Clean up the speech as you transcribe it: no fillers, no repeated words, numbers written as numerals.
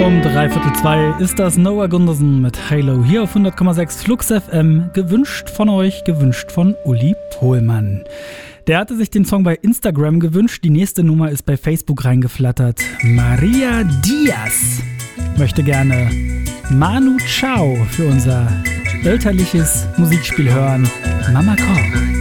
Um 3/4 ist das Noah Gundersen mit Halo hier auf 100,6 Flux FM. Gewünscht von euch, gewünscht von Uli Pohlmann. Der hatte sich den Song bei Instagram gewünscht. Die nächste Nummer ist bei Facebook reingeflattert. Maria Diaz möchte gerne Manu Chao für unser elterliches Musikspiel hören. Mama Call.